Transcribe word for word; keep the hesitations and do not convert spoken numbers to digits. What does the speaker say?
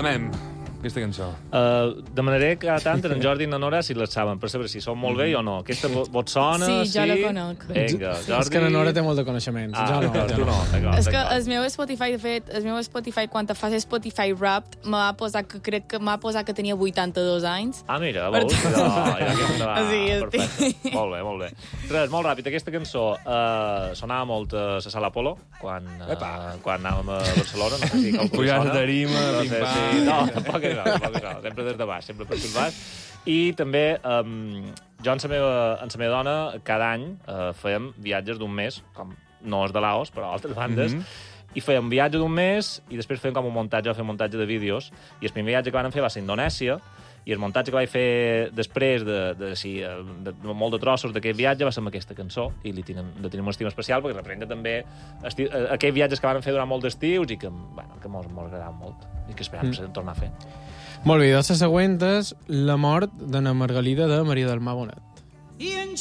Anem, aquesta cançó. Uh, demanaré cada tant en Jordi i na Nora si les saben, per saber si són molt bé o no. Aquesta vos sona? Sí, jo sí? la conec. Vinga, Sí. Jordi... És que la Nora té molt de coneixements. Ah, jo no, d'acord, jo tu no. no. D'acord, És que d'acord. el meu Spotify, de fet, el meu Spotify, quan te fas Spotify Wrapped, me va posar que crec que m'ha posat que tenia vuitanta-dos anys. Ah, mira, veus? Ja, ja aquesta va... Sí, perfecte. Molt bé, molt bé. Res, molt ràpid, aquesta cançó uh, sonava molt a la Sala Apolo, quan, uh, quan anàvem a Barcelona, no sé si qualcú li Pujar sona. a tarima, no sé pim-pam. si... No, tampoc és no, tampoc és no. Sempre des de baix, sempre per tot baix. I també, um, jo amb la meva, amb la meva dona, cada any uh, fèiem viatges d'un mes, com no és de Laos, però altres bandes, mm -hmm. i fèiem viatge d'un mes i després fèiem com un muntatge, o fèiem muntatge de vídeos, i el primer viatge que vam fer va ser a Indonèsia, i el muntatge que vaig fer després de, de, sí, de, de molt de trossos d'aquest viatge va ser amb aquesta cançó, i li tenim, li tenim un estima especial perquè representa també esti, aquells viatges que vam fer durant molt d'estius i que, bueno, que mos, mos agradaven molt i que esperem mm. tornar a fer. Molt bé, de la següent és La mort de na Margalida de Maria del Mar Bonet. I en